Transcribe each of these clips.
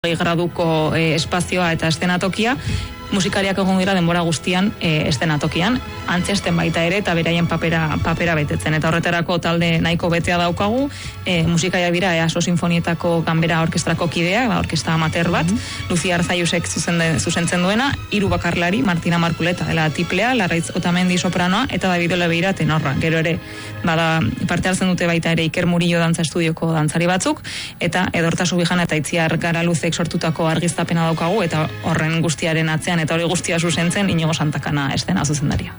graduko espazioa eta eszenatokia, musikariak egon dira denbora guztian eszenatokian, antzesten baita ere eta beraien papera betetzen. Eta horretarako talde nahiko betea daukagu, musikariak dira EASO Sinfonietako ganbera orkestrako kidea, orkestra amateur bat, Lucia Arzaiusek zuzentzen duena, 3 bakarlari, Martina Markuleta, dela tiplea, Larraitz Otamendi sopranoa, eta David Olebeira tenorra. Gero ere, parte hartzen dute baita ere Iker Murillo dantza estudioko dantzari batzuk, eta Edorta Subijan eta Itziar Garaluzek sortutako argiztapena daukagu, eta horren guztiaren atzean eta hori guztia zuzentzen Inigo Santakana estena zuzendaria.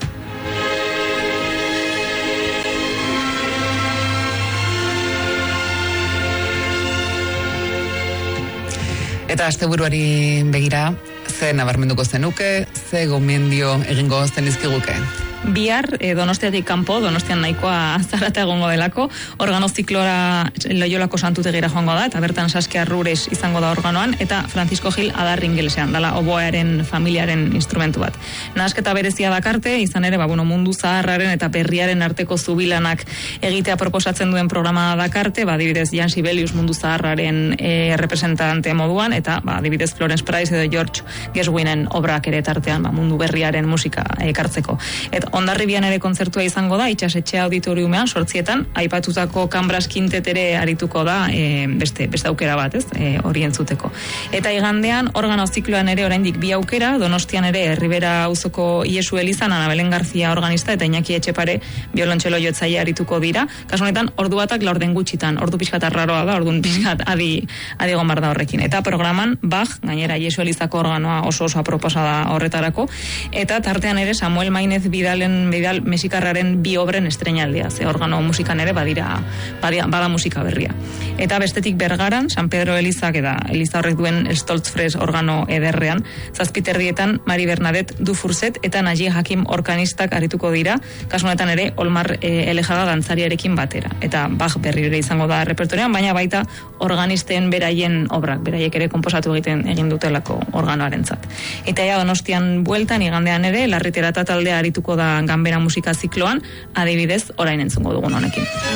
Eta asteburuari begira, ze nabarmenduko zenuke, ze gomendio egingo zenizkiguke? Bihar Donostiatik kanpo, Donostian nahikoa zarata egongo delako, organo ziklora Loiolako Santutegira joango da, eta bertan Saskia Rures izango da organoan, eta Francisco Gil adar ingelesean, dala oboearen familiaren instrumentu bat. Nahasketa berezia dakarte, izan ere, mundu zaharraren eta berriaren arteko zubilanak egitea proposatzen duen programa dakarte, adibidez Jan Sibelius mundu zaharraren representante moduan, eta adibidez Florence Price edo George Gershwinen obrak ere tartean mundu berriaren musika ekartzeko. Eta Hondarribian ere kontzertua izango da, Itxasetxe auditoriumean, 8:00, aipatutako Kambras Quintet ere arituko da, beste aukera bat, hori entzuteko. Eta igandean, organo zikloan ere oraindik 2 aukera, Donostian ere Ribera auzoko Iesu elizan, Ana Belen Garzia organista, eta Iñaki Etxepare biolontxelo jotzaile arituko dira. Kasu honetan, ordu batak 4 gutxitan, ordu pixkat arraroa da, ordun pixkat adi gomar da horrekin. Eta programan, Bach, gainera Iesu elizako organoa oso aproposa da horretarako, eta tartean ere Samuel Mainez Vidal Mexikarraren 2 obren estreinaldia, ze organo musikan ere bada musika berria. Eta bestetik Bergaran, San Pedro Elizak eta Eliza horrek duen Stoltzfres organo ederrean, 7:30 Mari Bernadette Dufurset eta Naji Hakim orkanistak arituko dira, kasu honetan ere Olmar Elejaga dantzariarekin batera. Eta Bach berri ere izango da repertorean, baina baita organisten beraien obrak, beraiek ere konposatu egin dutelako organoarentzat. Eta Donostian bueltan, igandean ere, Larriterata taldea arituko da ganbera musika zikloan, adibidez, orain entzungo dugun honekin.